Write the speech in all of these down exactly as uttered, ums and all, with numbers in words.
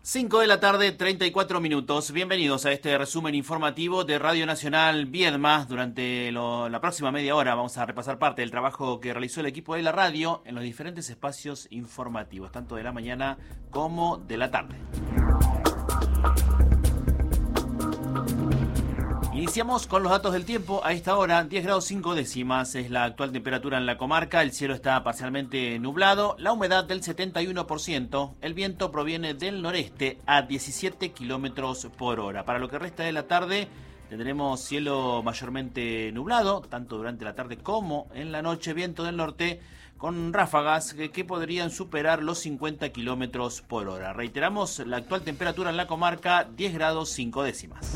cinco de la tarde, treinta y cuatro minutos. Bienvenidos a este resumen informativo de Radio Nacional Viedma. Durante lo, la próxima media hora vamos a repasar parte del trabajo que realizó el equipo de la radio en los diferentes espacios informativos, tanto de la mañana como de la tarde. Iniciamos con los datos del tiempo. A esta hora, diez grados cinco décimas es la actual temperatura en la comarca. El cielo está parcialmente nublado. La humedad del setenta y uno por ciento. El viento proviene del noreste a diecisiete kilómetros por hora. Para lo que resta de la tarde, tendremos cielo mayormente nublado, tanto durante la tarde como en la noche. Viento del norte con ráfagas que, que podrían superar los cincuenta kilómetros por hora. Reiteramos, la actual temperatura en la comarca, diez grados cinco décimas.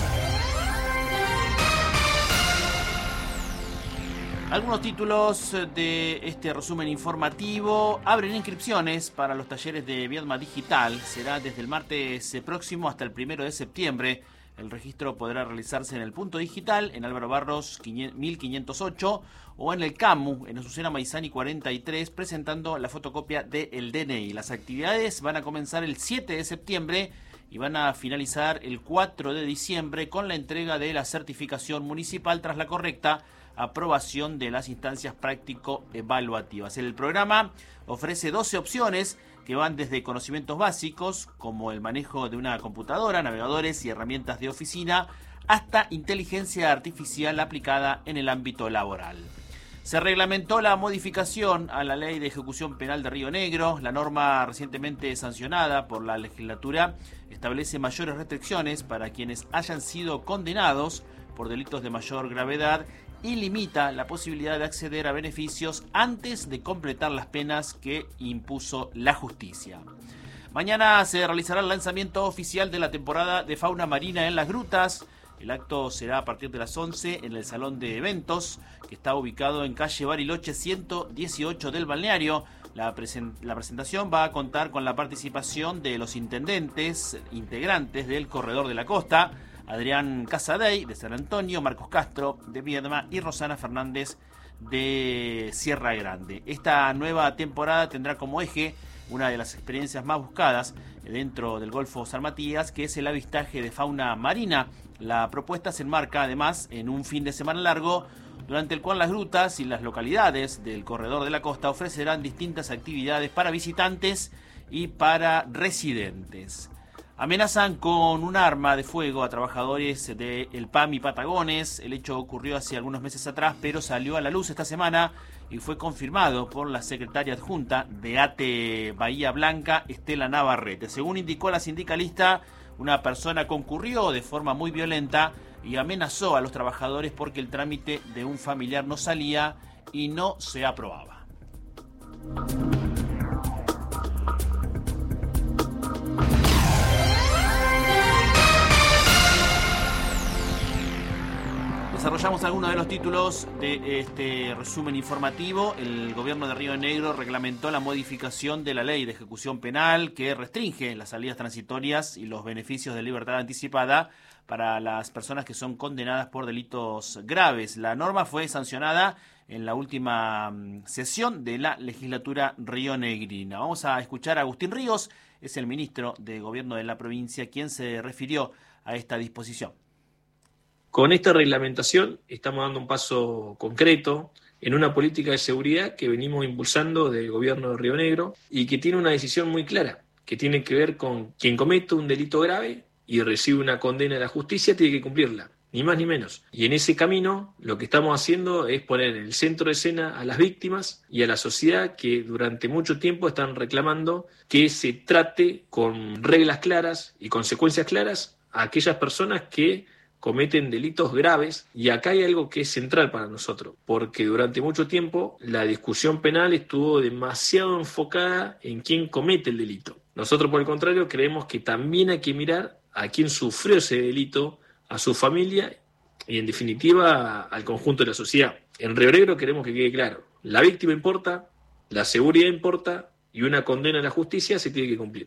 Algunos títulos de este resumen informativo. Abren inscripciones para los talleres de Viedma Digital. Será desde el martes próximo hasta el primero de septiembre. El registro podrá realizarse en el Punto Digital, en Álvaro Barros mil quinientos ocho, o en el CAMU, en Azucena Maizani cuarenta y tres, presentando la fotocopia del D N I. Las actividades van a comenzar el siete de septiembre y van a finalizar el cuatro de diciembre con la entrega de la certificación municipal tras la correcta aprobación de las instancias práctico-evaluativas. El programa ofrece doce opciones que van desde conocimientos básicos, como el manejo de una computadora, navegadores y herramientas de oficina, hasta inteligencia artificial aplicada en el ámbito laboral. Se reglamentó la modificación a la Ley de Ejecución Penal de Río Negro. La norma recientemente sancionada por la legislatura establece mayores restricciones para quienes hayan sido condenados por delitos de mayor gravedad y limita la posibilidad de acceder a beneficios antes de completar las penas que impuso la justicia. Mañana se realizará el lanzamiento oficial de la temporada de fauna marina en las grutas. El acto será a partir de las once en el Salón de Eventos, que está ubicado en calle Bariloche ciento dieciocho del balneario. La, present- la presentación va a contar con la participación de los intendentes integrantes del Corredor de la Costa, Adrián Casadei de San Antonio, Marcos Castro de Viedma y Rosana Fernández de Sierra Grande. Esta nueva temporada tendrá como eje una de las experiencias más buscadas dentro del Golfo San Matías, que es el avistaje de fauna marina. La propuesta se enmarca además en un fin de semana largo, durante el cual las grutas y las localidades del Corredor de la Costa ofrecerán distintas actividades para visitantes y para residentes. Amenazan con un arma de fuego a trabajadores de El P A M y Patagones. El hecho ocurrió hace algunos meses atrás, pero salió a la luz esta semana y fue confirmado por la secretaria adjunta de A T E Bahía Blanca, Estela Navarrete. Según indicó la sindicalista, una persona concurrió de forma muy violenta y amenazó a los trabajadores porque el trámite de un familiar no salía y no se aprobaba. Desarrollamos algunos de los títulos de este resumen informativo. El gobierno de Río Negro reglamentó la modificación de la Ley de Ejecución Penal que restringe las salidas transitorias y los beneficios de libertad anticipada para las personas que son condenadas por delitos graves. La norma fue sancionada en la última sesión de la legislatura rionegrina. Vamos a escuchar a Agustín Ríos, es el ministro de Gobierno de la provincia, quien se refirió a esta disposición. Con esta reglamentación estamos dando un paso concreto en una política de seguridad que venimos impulsando del gobierno de Río Negro y que tiene una decisión muy clara, que tiene que ver con quien comete un delito grave y recibe una condena de la justicia, tiene que cumplirla, ni más ni menos. Y en ese camino lo que estamos haciendo es poner en el centro de escena a las víctimas y a la sociedad que durante mucho tiempo están reclamando que se trate con reglas claras y consecuencias claras a aquellas personas que cometen delitos graves, y acá hay algo que es central para nosotros, porque durante mucho tiempo la discusión penal estuvo demasiado enfocada en quién comete el delito. Nosotros, por el contrario, creemos que también hay que mirar a quién sufrió ese delito, a su familia y, en definitiva, al conjunto de la sociedad. En Río Negro queremos que quede claro, la víctima importa, la seguridad importa, y una condena a la justicia se tiene que cumplir.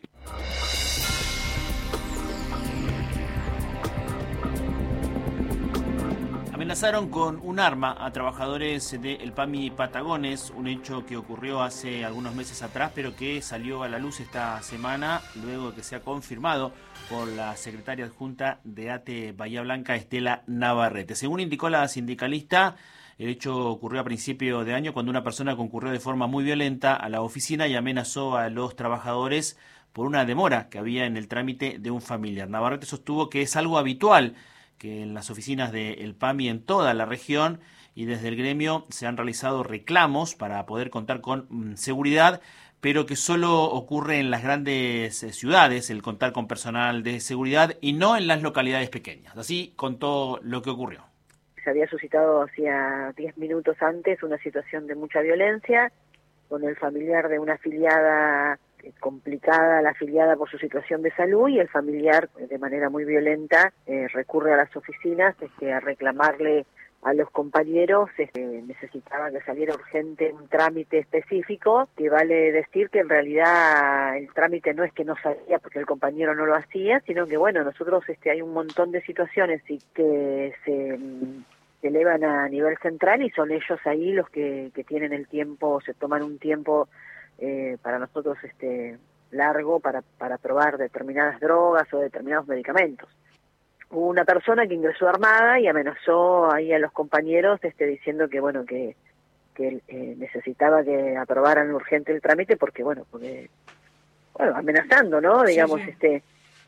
Amenazaron con un arma a trabajadores del PAMI Patagones, un hecho que ocurrió hace algunos meses atrás, pero que salió a la luz esta semana, luego de que sea confirmado por la secretaria adjunta de A T E Bahía Blanca, Estela Navarrete. Según indicó la sindicalista, el hecho ocurrió a principio de año cuando una persona concurrió de forma muy violenta a la oficina y amenazó a los trabajadores por una demora que había en el trámite de un familiar. Navarrete sostuvo que es algo habitual que en las oficinas del PAMI en toda la región y desde el gremio se han realizado reclamos para poder contar con mm, seguridad, pero que solo ocurre en las grandes eh, ciudades el contar con personal de seguridad y no en las localidades pequeñas. Así contó lo que ocurrió. Se había suscitado hacía diez minutos antes una situación de mucha violencia con el familiar de una afiliada complicada, la afiliada por su situación de salud, y el familiar de manera muy violenta eh, recurre a las oficinas este, a reclamarle a los compañeros, este, necesitaba que saliera urgente un trámite específico, que vale decir que en realidad el trámite no es que no salía porque el compañero no lo hacía, sino que bueno, nosotros este, hay un montón de situaciones y que se, se elevan a nivel central y son ellos ahí los que, que tienen el tiempo, se toman un tiempo Eh, para nosotros este largo para para probar determinadas drogas o determinados medicamentos. Hubo una persona que ingresó armada y amenazó ahí a los compañeros este diciendo que bueno que que eh, necesitaba que aprobaran urgente el trámite porque bueno porque bueno amenazando, ¿no? Digamos, sí, sí. este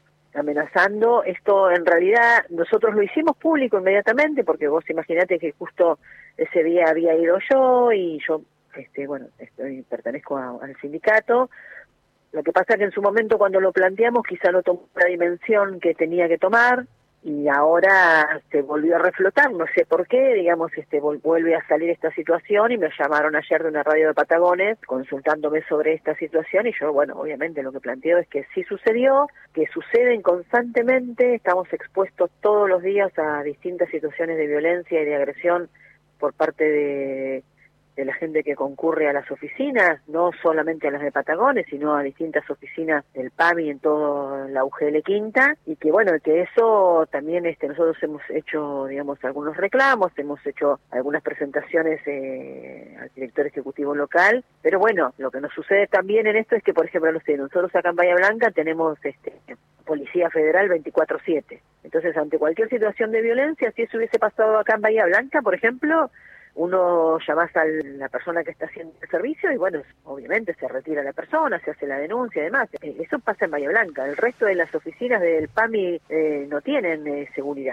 amenazando. Esto en realidad nosotros lo hicimos público inmediatamente porque vos imaginate que justo ese día había ido yo y yo Este, bueno, estoy, pertenezco a, al sindicato. Lo que pasa es que en su momento cuando lo planteamos quizá no tomó la dimensión que tenía que tomar y ahora se volvió a reflotar, no sé por qué, digamos, este vuelve a salir esta situación y me llamaron ayer de una radio de Patagones consultándome sobre esta situación y yo, bueno, obviamente lo que planteo es que sí sucedió, que suceden constantemente, estamos expuestos todos los días a distintas situaciones de violencia y de agresión por parte de de la gente que concurre a las oficinas, no solamente a las de Patagones, sino a distintas oficinas del PAMI en toda la U G L Quinta, y que bueno, que eso también este nosotros hemos hecho, digamos, algunos reclamos, hemos hecho algunas presentaciones eh, al director ejecutivo local, pero bueno, lo que nos sucede también en esto es que, por ejemplo, no sé, nosotros acá en Bahía Blanca tenemos este Policía Federal veinticuatro siete, entonces ante cualquier situación de violencia, si eso hubiese pasado acá en Bahía Blanca, por ejemplo, uno llamás a la persona que está haciendo el servicio y bueno, obviamente se retira la persona, se hace la denuncia y demás. Eso pasa en Bahía Blanca. El resto de las oficinas del PAMI eh, no tienen eh, seguridad.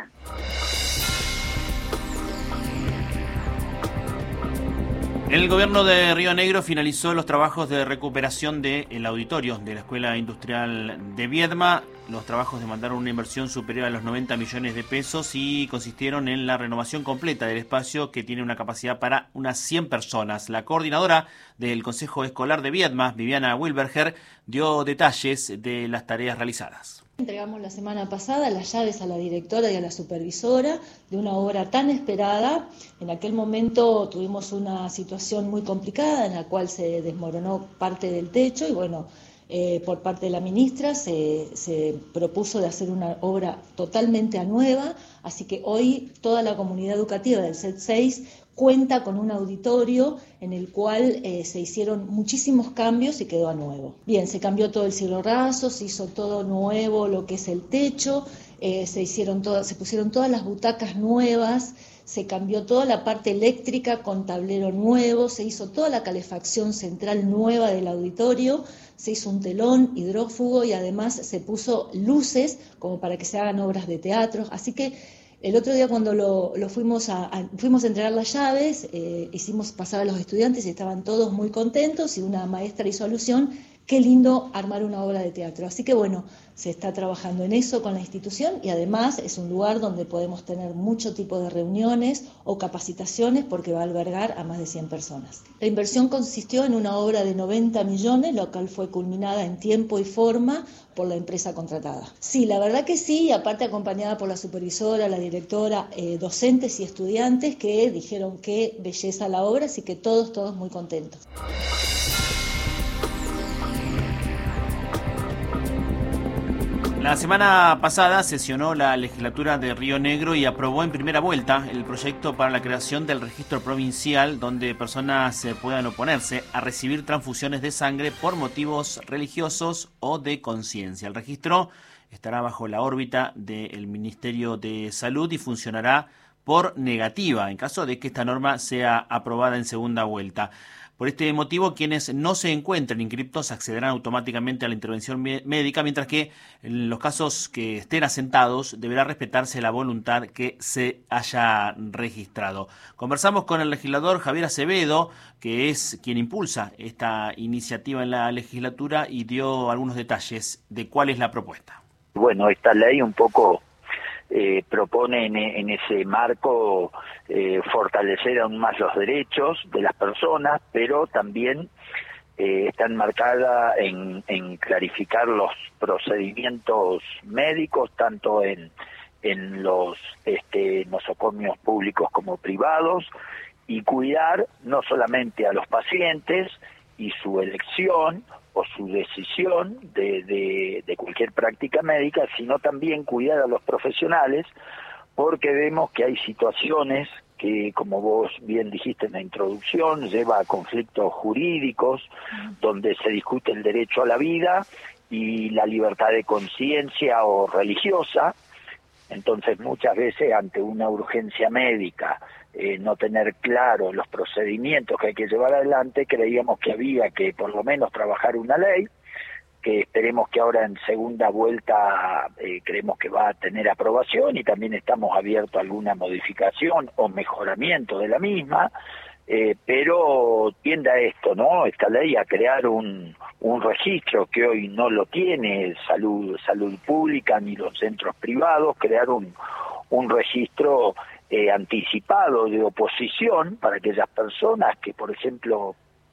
El gobierno de Río Negro finalizó los trabajos de recuperación del auditorio de la Escuela Industrial de Viedma. Los trabajos demandaron una inversión superior a los noventa millones de pesos y consistieron en la renovación completa del espacio que tiene una capacidad para unas cien personas. La coordinadora del Consejo Escolar de Viedma, Viviana Wilberger, dio detalles de las tareas realizadas. Entregamos la semana pasada las llaves a la directora y a la supervisora de una obra tan esperada. En aquel momento tuvimos una situación muy complicada en la cual se desmoronó parte del techo y bueno, eh, por parte de la ministra se, se propuso de hacer una obra totalmente nueva, así que hoy toda la comunidad educativa del C E T seis cuenta con un auditorio en el cual eh, se hicieron muchísimos cambios y quedó a nuevo. Bien, se cambió todo el cielo raso, se hizo todo nuevo lo que es el techo, eh, se hicieron todas, se pusieron todas las butacas nuevas, se cambió toda la parte eléctrica con tablero nuevo, se hizo toda la calefacción central nueva del auditorio, se hizo un telón hidrófugo y además se puso luces como para que se hagan obras de teatro, así que el otro día cuando lo, lo fuimos, a, a, fuimos a entregar las llaves, eh, hicimos pasar a los estudiantes y estaban todos muy contentos y una maestra hizo alusión, qué lindo armar una obra de teatro. Así que bueno, se está trabajando en eso con la institución y además es un lugar donde podemos tener mucho tipo de reuniones o capacitaciones porque va a albergar a más de cien personas. La inversión consistió en una obra de noventa millones, la cual fue culminada en tiempo y forma por la empresa contratada. Sí, la verdad que sí, aparte acompañada por la supervisora, la directora, eh, docentes y estudiantes que dijeron qué belleza la obra, así que todos, todos muy contentos. La semana pasada sesionó la legislatura de Río Negro y aprobó en primera vuelta el proyecto para la creación del registro provincial donde personas puedan oponerse a recibir transfusiones de sangre por motivos religiosos o de conciencia. El registro estará bajo la órbita del Ministerio de Salud y funcionará por negativa en caso de que esta norma sea aprobada en segunda vuelta. Por este motivo, quienes no se encuentren inscriptos accederán automáticamente a la intervención médica, mientras que en los casos que estén asentados deberá respetarse la voluntad que se haya registrado. Conversamos con el legislador Javier Acevedo, que es quien impulsa esta iniciativa en la legislatura, y dio algunos detalles de cuál es la propuesta. Bueno, esta ley un poco Eh, propone en, en ese marco eh, fortalecer aún más los derechos de las personas, pero también eh, está enmarcada en, en clarificar los procedimientos médicos, tanto en, en los este, nosocomios públicos como privados, y cuidar no solamente a los pacientes y su elección o su decisión de, de, de cualquier práctica médica, sino también cuidar a los profesionales, porque vemos que hay situaciones que, como vos bien dijiste en la introducción, lleva a conflictos jurídicos, donde se discute el derecho a la vida y la libertad de conciencia o religiosa. Entonces, muchas veces, ante una urgencia médica, Eh, no tener claro los procedimientos que hay que llevar adelante, creíamos que había que por lo menos trabajar una ley, que esperemos que ahora en segunda vuelta eh, creemos que va a tener aprobación, y también estamos abiertos a alguna modificación o mejoramiento de la misma, eh, pero tiende a esto, ¿no? Esta ley a crear un, un registro que hoy no lo tiene salud, salud pública ni los centros privados, crear un, un registro Eh, anticipado de oposición para aquellas personas que, por ejemplo,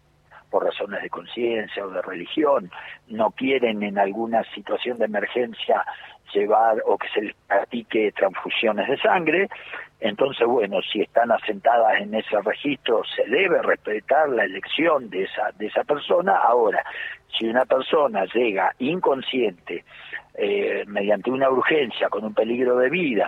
por razones de conciencia o de religión, no quieren en alguna situación de emergencia llevar o que se les practique transfusiones de sangre. Entonces, bueno, si están asentadas en ese registro, se debe respetar la elección de esa, de esa persona. Ahora, si una persona llega inconsciente, eh, mediante una urgencia, con un peligro de vida,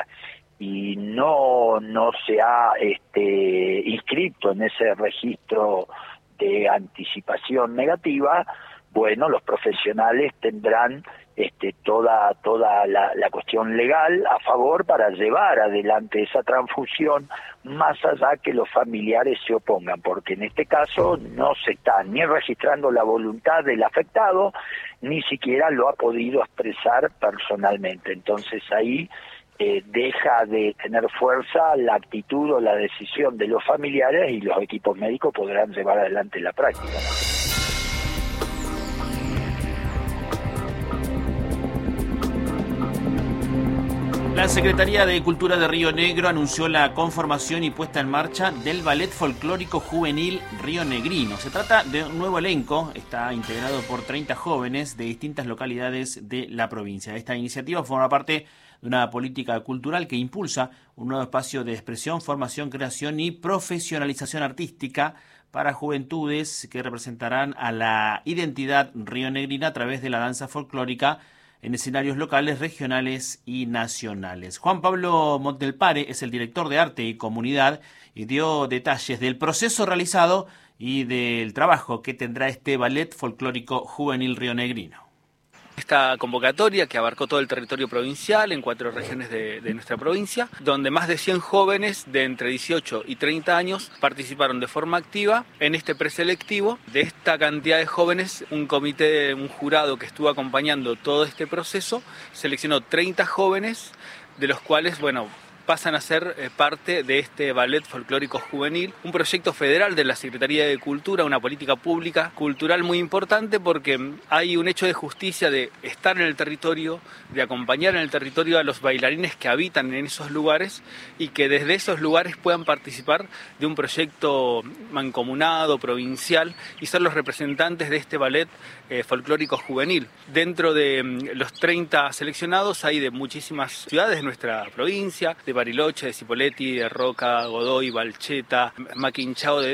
y no no se ha este, inscrito en ese registro de anticipación negativa, bueno, los profesionales tendrán este, toda toda la, la cuestión legal a favor para llevar adelante esa transfusión, más allá que los familiares se opongan, porque en este caso no se está ni registrando la voluntad del afectado, ni siquiera lo ha podido expresar personalmente. Entonces ahí Eh, deja de tener fuerza la actitud o la decisión de los familiares, y los equipos médicos podrán llevar adelante la práctica. La Secretaría de Cultura de Río Negro anunció la conformación y puesta en marcha del Ballet Folclórico Juvenil Rionegrino. Se trata de un nuevo elenco, está integrado por treinta jóvenes de distintas localidades de la provincia. Esta iniciativa forma parte de una política cultural que impulsa un nuevo espacio de expresión, formación, creación y profesionalización artística para juventudes que representarán a la identidad rionegrina a través de la danza folclórica en escenarios locales, regionales y nacionales. Juan Pablo Montelpare es el director de Arte y Comunidad y dio detalles del proceso realizado y del trabajo que tendrá este Ballet Folclórico Juvenil Rionegrino. Esta convocatoria, que abarcó todo el territorio provincial en cuatro regiones de, de nuestra provincia, donde más de cien jóvenes de entre dieciocho y treinta años participaron de forma activa en este preselectivo. De esta cantidad de jóvenes, un comité, un jurado que estuvo acompañando todo este proceso, seleccionó treinta jóvenes, de los cuales, bueno, pasan a ser eh, parte de este Ballet Folclórico Juvenil, un proyecto federal de la Secretaría de Cultura, una política pública cultural muy importante, porque hay un hecho de justicia de estar en el territorio, de acompañar en el territorio a los bailarines que habitan en esos lugares y que desde esos lugares puedan participar de un proyecto mancomunado, provincial, y ser los representantes de este Ballet eh, Folclórico Juvenil. Dentro de mm, los treinta seleccionados hay de muchísimas ciudades de nuestra provincia, de Bariloche, de Cipolletti, de Roca, Godoy, Balcheta, Maquinchao, de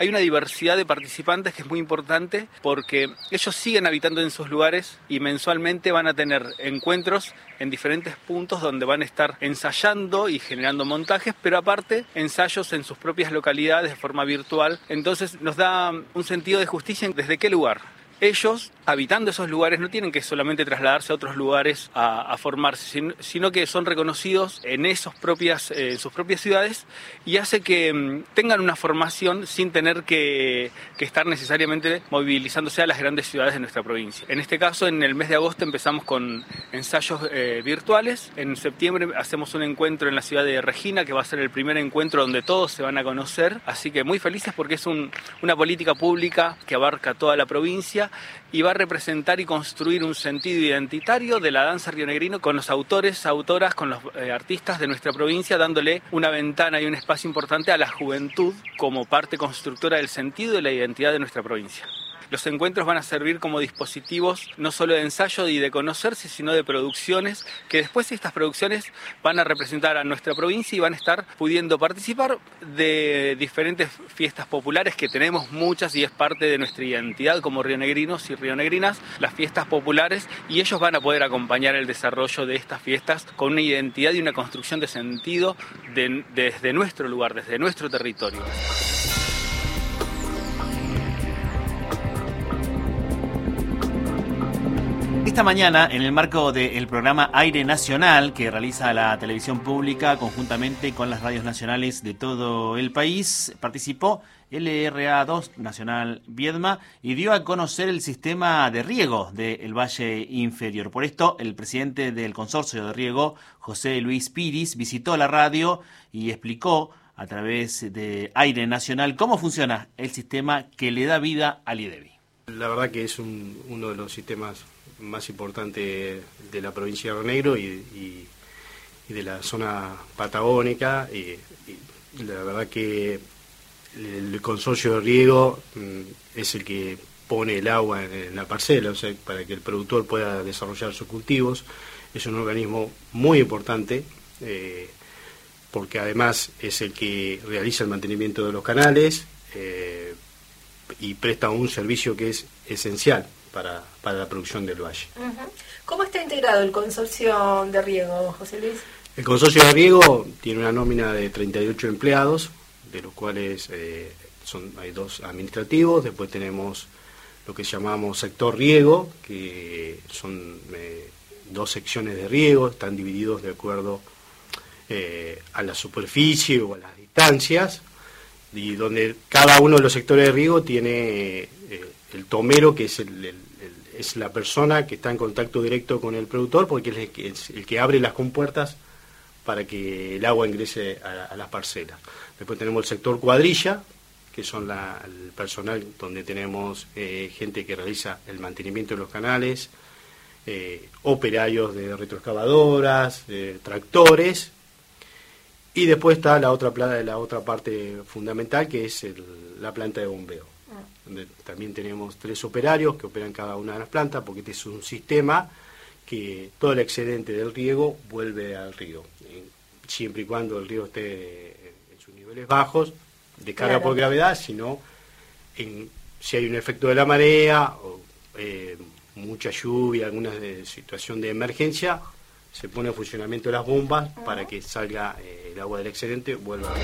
hay una diversidad de participantes que es muy importante porque ellos siguen habitando en sus lugares y mensualmente van a tener encuentros en diferentes puntos donde van a estar ensayando y generando montajes, pero aparte ensayos en sus propias localidades de forma virtual. Entonces nos da un sentido de justicia en desde qué lugar. Ellos, habitando esos lugares, no tienen que solamente trasladarse a otros lugares a, a formarse, sino, sino que son reconocidos en, esos propias, eh, en sus propias ciudades y hace que mm, tengan una formación sin tener que, que estar necesariamente movilizándose a las grandes ciudades de nuestra provincia. En este caso, en el mes de agosto empezamos con ensayos eh, virtuales. En septiembre hacemos un encuentro en la ciudad de Regina, que va a ser el primer encuentro donde todos se van a conocer. Así que muy felices porque es un, una política pública que abarca toda la provincia y va a representar y construir un sentido identitario de la danza rionegrino con los autores, autoras, con los eh, artistas de nuestra provincia, dándole una ventana y un espacio importante a la juventud como parte constructora del sentido y la identidad de nuestra provincia. Los encuentros van a servir como dispositivos no solo de ensayo y de conocerse, sino de producciones, que después estas producciones van a representar a nuestra provincia y van a estar pudiendo participar de diferentes fiestas populares, que tenemos muchas y es parte de nuestra identidad como rionegrinos y rionegrinas, las fiestas populares, y ellos van a poder acompañar el desarrollo de estas fiestas con una identidad y una construcción de sentido de, desde nuestro lugar, desde nuestro territorio. Esta mañana, en el marco del programa Aire Nacional que realiza la televisión pública conjuntamente con las radios nacionales de todo el país, participó L R A dos Nacional Viedma y dio a conocer el sistema de riego del Valle Inferior. Por esto, el presidente del consorcio de riego, José Luis Piris, visitó la radio y explicó a través de Aire Nacional cómo funciona el sistema que le da vida al IDEVI. La verdad que es un, uno de los sistemas más importantes de la provincia de Río Negro y, y, y de la zona patagónica. Y, y la verdad que el, el consorcio de riego mm, es el que pone el agua en, en la parcela, o sea, para que el productor pueda desarrollar sus cultivos. Es un organismo muy importante, eh, porque además es el que realiza el mantenimiento de los canales eh, y presta un servicio que es esencial para, para la producción del valle. Uh-huh. ¿Cómo está integrado el consorcio de riego, José Luis? El consorcio de riego tiene una nómina de treinta y ocho empleados, de los cuales eh, son, hay dos administrativos, después tenemos lo que llamamos sector riego, que son eh, dos secciones de riego, están divididos de acuerdo eh, a la superficie o a las distancias, y donde cada uno de los sectores de riego tiene eh, el tomero, que es, el, el, el, es la persona que está en contacto directo con el productor, porque es el que, es el que abre las compuertas para que el agua ingrese a, a las parcelas. Después tenemos el sector cuadrilla, que son la, el personal donde tenemos eh, gente que realiza el mantenimiento de los canales, eh, operarios de retroexcavadoras, de tractores. Y después está la otra, la otra parte fundamental, que es el, la planta de bombeo, donde también tenemos tres operarios que operan cada una de las plantas, porque este es un sistema que todo el excedente del riego vuelve al río, siempre y cuando el río esté en sus niveles bajos, de carga claro. por gravedad, sino en, si hay un efecto de la marea, o eh, mucha lluvia, alguna de, situación de emergencia, se pone en funcionamiento las bombas uh-huh. para que salga eh, el agua del excedente, vuelva a...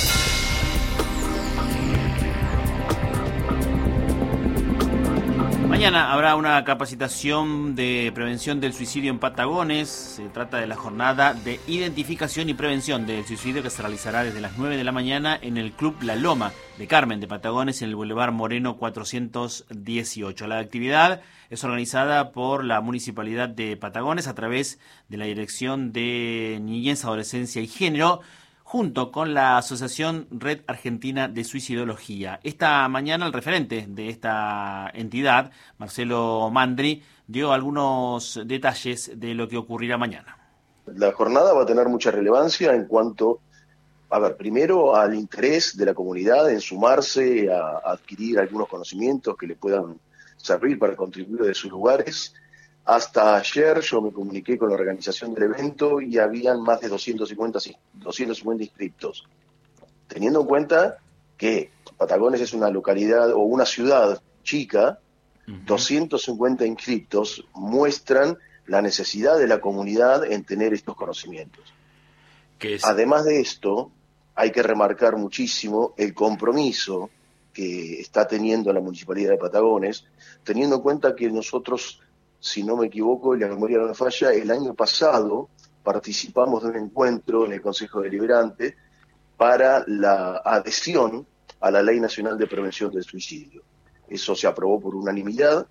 Mañana habrá una capacitación de prevención del suicidio en Patagones. Se trata de la jornada de identificación y prevención del suicidio que se realizará desde las nueve de la mañana en el Club La Loma de Carmen de Patagones, en el Boulevard Moreno cuatrocientos dieciocho. La actividad es organizada por la Municipalidad de Patagones a través de la Dirección de Niñez, Adolescencia y Género, junto con la Asociación Red Argentina de Suicidología. Esta mañana el referente de esta entidad, Marcelo Mandri, dio algunos detalles de lo que ocurrirá mañana. La jornada va a tener mucha relevancia en cuanto, a ver, primero al interés de la comunidad en sumarse a, a adquirir algunos conocimientos que le puedan servir para contribuir de sus lugares. Hasta ayer yo me comuniqué con la organización del evento y habían más de doscientos cincuenta inscriptos. Teniendo en cuenta que Patagones es una localidad o una ciudad chica, uh-huh. doscientos cincuenta inscriptos muestran la necesidad de la comunidad en tener estos conocimientos. ¿Qué es? Además de esto, hay que remarcar muchísimo el compromiso que está teniendo la Municipalidad de Patagones, teniendo en cuenta que nosotros, si no me equivoco, y la memoria no me falla, el año pasado participamos de un encuentro en el Consejo Deliberante para la adhesión a la Ley Nacional de Prevención del Suicidio. Eso se aprobó por unanimidad.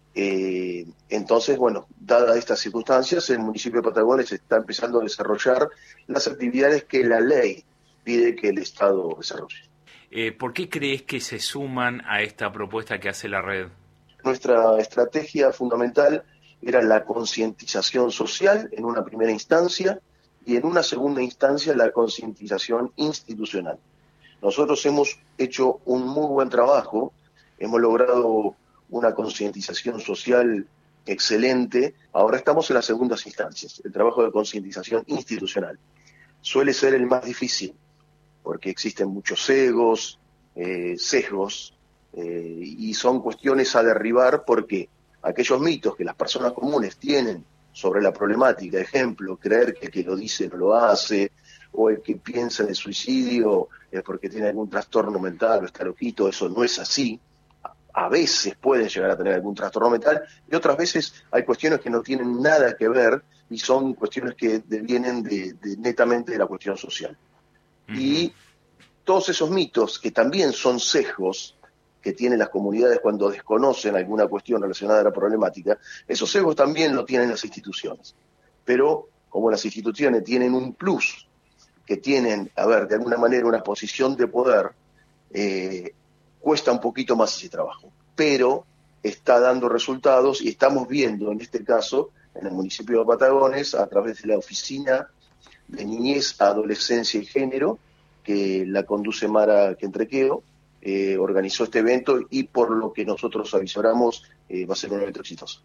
Eh, entonces, bueno, dadas estas circunstancias, el municipio de Patagones está empezando a desarrollar las actividades que la ley pide que el Estado desarrolle. Eh, ¿Por qué crees que se suman a esta propuesta que hace la red? Nuestra estrategia fundamental era la concientización social en una primera instancia y en una segunda instancia la concientización institucional. Nosotros hemos hecho un muy buen trabajo, hemos logrado una concientización social excelente, ahora estamos en las segundas instancias, el trabajo de concientización institucional. Suele ser el más difícil, porque existen muchos egos, eh, sesgos, eh, y son cuestiones a derribar porque aquellos mitos que las personas comunes tienen sobre la problemática, ejemplo, creer que el que lo dice no lo hace, o el que piensa en el suicidio es porque tiene algún trastorno mental o está loquito, eso no es así. A veces pueden llegar a tener algún trastorno mental y otras veces hay cuestiones que no tienen nada que ver y son cuestiones que vienen de, de, netamente de la cuestión social. Uh-huh. Y todos esos mitos que también son sesgos que tienen las comunidades cuando desconocen alguna cuestión relacionada a la problemática, esos sesgos también lo tienen las instituciones. Pero como las instituciones tienen un plus, que tienen, a ver, de alguna manera una posición de poder, eh, cuesta un poquito más ese trabajo, pero está dando resultados y estamos viendo en este caso, en el municipio de Patagones, a través de la Oficina de Niñez, Adolescencia y Género, que la conduce Mara Quentrequeo, eh, organizó este evento y por lo que nosotros avisoramos, eh, va a ser un evento exitoso.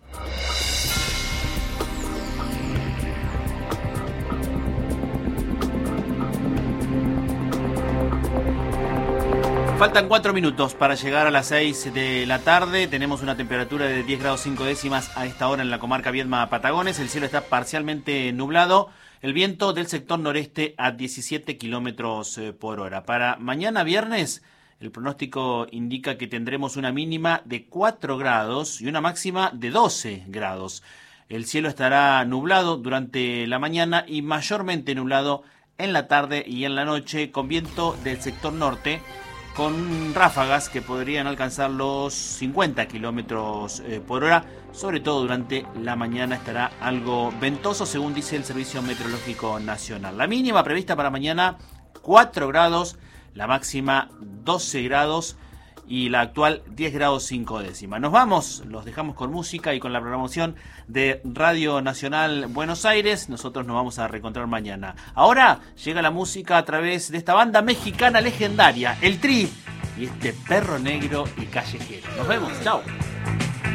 Faltan cuatro minutos para llegar a las seis de la tarde. Tenemos una temperatura de diez grados cinco décimas a esta hora en la comarca Viedma Patagones. El cielo está parcialmente nublado. El viento del sector noreste a diecisiete kilómetros por hora. Para mañana viernes, el pronóstico indica que tendremos una mínima de cuatro grados y una máxima de doce grados. El cielo estará nublado durante la mañana y mayormente nublado en la tarde y en la noche, con viento del sector norte, con ráfagas que podrían alcanzar los cincuenta kilómetros eh, por hora, sobre todo durante la mañana estará algo ventoso, según dice el Servicio Meteorológico Nacional. La mínima prevista para mañana, cuatro grados, la máxima doce grados y la actual diez grados cinco décimas. Nos vamos, los dejamos con música y con la programación de Radio Nacional Buenos Aires. Nosotros nos vamos a reencontrar mañana. Ahora llega la música a través de esta banda mexicana legendaria, El Tri, y este perro negro y callejero. Nos vemos, chao.